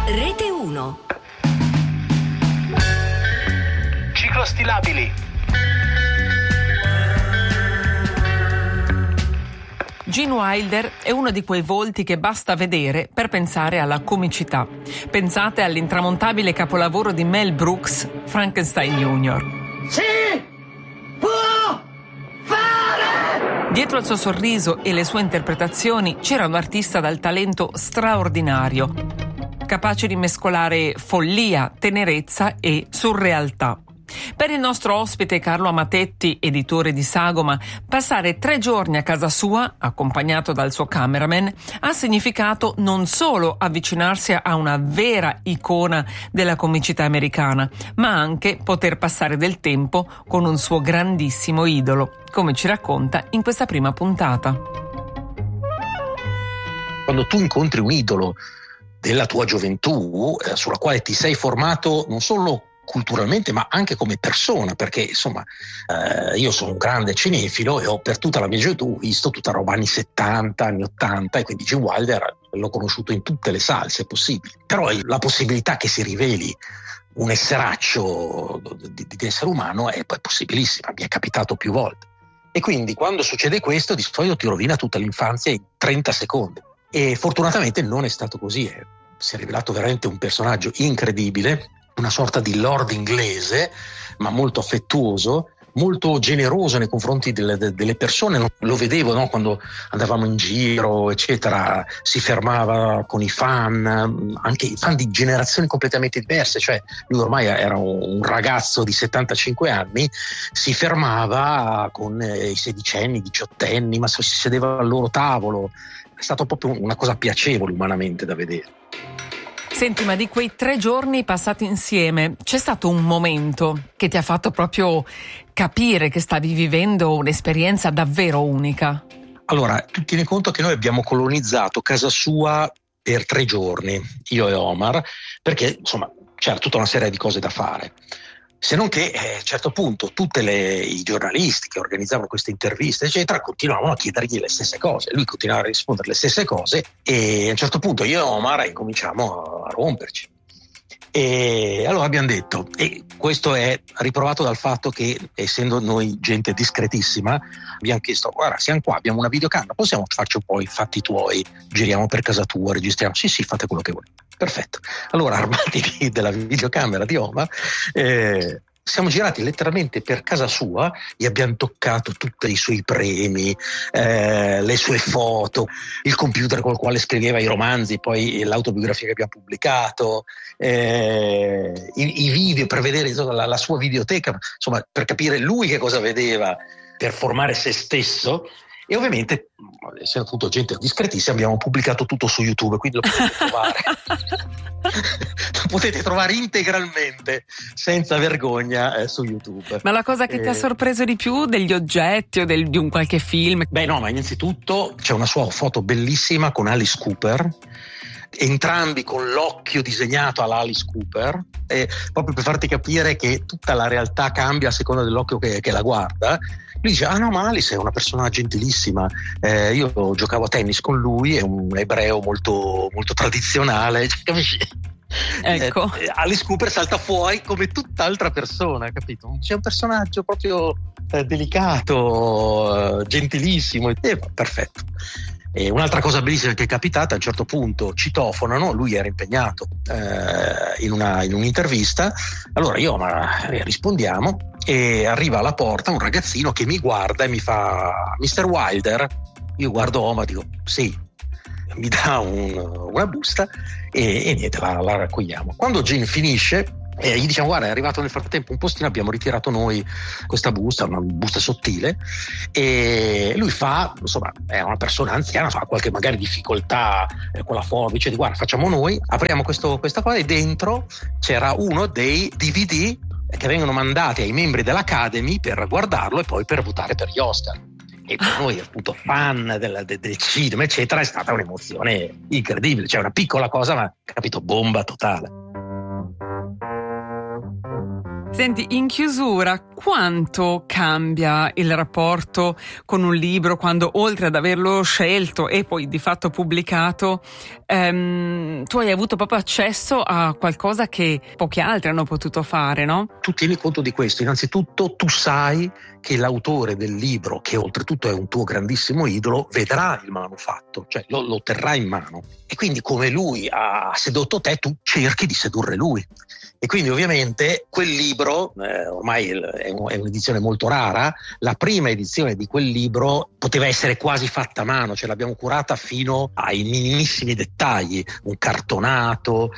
Rete 1. Ciclostilabili. Gene Wilder è uno di quei volti che basta vedere per pensare alla comicità. Pensate all'intramontabile capolavoro di Mel Brooks, Frankenstein Jr. Si può fare! Dietro al suo sorriso e le sue interpretazioni c'era un artista dal talento straordinario, capace di mescolare follia, tenerezza e surrealtà. Per il nostro ospite Carlo Amatetti, editore di Sagoma, passare 3 giorni a casa sua, accompagnato dal suo cameraman, ha significato non solo avvicinarsi a una vera icona della comicità americana, ma anche poter passare del tempo con un suo grandissimo idolo, come ci racconta in questa prima puntata. Quando tu incontri un idolo della tua gioventù, sulla quale ti sei formato non solo culturalmente ma anche come persona, perché insomma io sono un grande cinefilo e ho per tutta la mia gioventù visto tutta roba anni 70, anni 80, e quindi Gene Wilder l'ho conosciuto in tutte le salse possibili. Però la possibilità che si riveli un esseraccio di essere umano è poi possibilissima, mi è capitato più volte, e quindi quando succede questo di solito ti rovina tutta l'infanzia in 30 secondi, e fortunatamente non è stato così. Si è rivelato veramente un personaggio incredibile, una sorta di lord inglese, ma molto affettuoso, molto generoso nei confronti delle persone. Lo vedevo, no? Quando andavamo in giro, eccetera, si fermava con i fan, anche i fan di generazioni completamente diverse, cioè lui ormai era un ragazzo di 75 anni, si fermava con i 16enni, i 18enni, ma si sedeva al loro tavolo. È stato proprio una cosa piacevole umanamente da vedere. Senti, ma di quei 3 giorni passati insieme, c'è stato un momento che ti ha fatto proprio capire che stavi vivendo un'esperienza davvero unica? Allora, tu tieni conto che noi abbiamo colonizzato casa sua per 3 giorni, io e Omar, perché insomma c'era tutta una serie di cose da fare. Se non che a un certo punto i giornalisti che organizzavano queste interviste eccetera continuavano a chiedergli le stesse cose, lui continuava a rispondere le stesse cose, e a un certo punto io e Omar incominciamo a romperci. E allora abbiamo detto, e questo è riprovato dal fatto che, essendo noi gente discretissima, abbiamo chiesto: guarda, siamo qua, abbiamo una videocamera, possiamo farci un po' i fatti tuoi, giriamo per casa tua, registriamo? Sì, fate quello che volete. Perfetto. Allora, armati della videocamera di Omar, siamo girati letteralmente per casa sua e abbiamo toccato tutti i suoi premi, le sue foto, il computer col quale scriveva i romanzi, poi l'autobiografia che abbiamo pubblicato, i video per vedere la sua videoteca, insomma, per capire lui che cosa vedeva, per formare se stesso. E ovviamente, essendo appunto gente discretissima, abbiamo pubblicato tutto su YouTube, quindi lo potete trovare. Lo potete trovare integralmente, senza vergogna, su YouTube. Ma la cosa che ti ha sorpreso di più, degli oggetti o di un qualche film? Beh no, ma innanzitutto c'è una sua foto bellissima con Alice Cooper, entrambi con l'occhio disegnato alla Alice Cooper, proprio per farti capire che tutta la realtà cambia a seconda dell'occhio che la guarda. Lui dice: ah no, ma Alice è una persona gentilissima, io giocavo a tennis con lui, è un ebreo molto, molto tradizionale, capisci? Ecco. Alice Cooper salta fuori come tutt'altra persona, capito? C'è un personaggio proprio delicato, gentilissimo, perfetto. E un'altra cosa bellissima che è capitata: a un certo punto citofonano, lui era impegnato in un'intervista, allora io rispondiamo, e arriva alla porta un ragazzino che mi guarda e mi fa: Mr. Wilder? Io guardo Omar, dico sì, mi dà una busta e niente, la raccogliamo. Quando Gene finisce, gli diciamo: guarda, è arrivato nel frattempo un postino, abbiamo ritirato noi questa busta, una busta sottile, e lui fa, insomma, è una persona anziana, fa qualche magari difficoltà con la forbice, di guarda, facciamo noi, apriamo questa qua, e dentro c'era uno dei DVD che vengono mandati ai membri dell'Academy per guardarlo e poi per votare per gli Oscar. E per noi, appunto, fan del cinema eccetera, è stata un'emozione incredibile, cioè una piccola cosa ma, capito, bomba totale. Senti, in chiusura, quanto cambia il rapporto con un libro quando, oltre ad averlo scelto e poi di fatto pubblicato, tu hai avuto proprio accesso a qualcosa che pochi altri hanno potuto fare, no? Tu tieni conto di questo. Innanzitutto tu sai che l'autore del libro, che oltretutto è un tuo grandissimo idolo, vedrà il manufatto, cioè lo terrà in mano. E quindi come lui ha sedotto te, tu cerchi di sedurre lui. E quindi ovviamente quel libro, ormai è un'edizione molto rara, la prima edizione di quel libro poteva essere quasi fatta a mano, ce l'abbiamo curata fino ai minimissimi dettagli, un cartonato,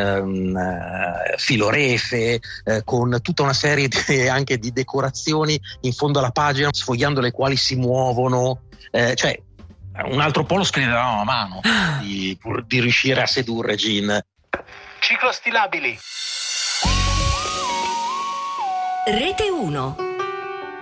filorefe, con tutta una serie anche di decorazioni in fondo alla pagina, sfogliando le quali si muovono, cioè un altro po' lo scrivevamo a mano pur di riuscire a sedurre Gin. Ciclostilabili. Rete 1.